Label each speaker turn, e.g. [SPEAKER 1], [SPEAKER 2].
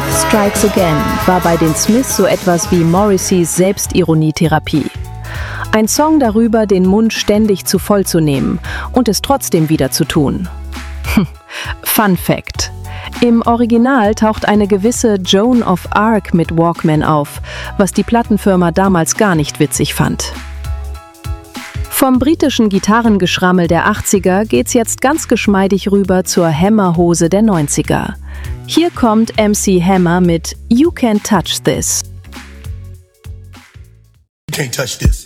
[SPEAKER 1] Love Strikes Again war bei den Smiths so etwas wie Morrisseys Selbstironietherapie. Ein Song darüber, den Mund ständig zu voll zu nehmen und es trotzdem wieder zu tun. Fun Fact: Im Original taucht eine gewisse Joan of Arc mit Walkman auf, was die Plattenfirma damals gar nicht witzig fand. Vom britischen Gitarrengeschrammel der 80er geht's jetzt ganz geschmeidig rüber zur Hammer-Hose der 90er. Hier kommt MC Hammer mit You Can't Touch This.
[SPEAKER 2] You can't touch this.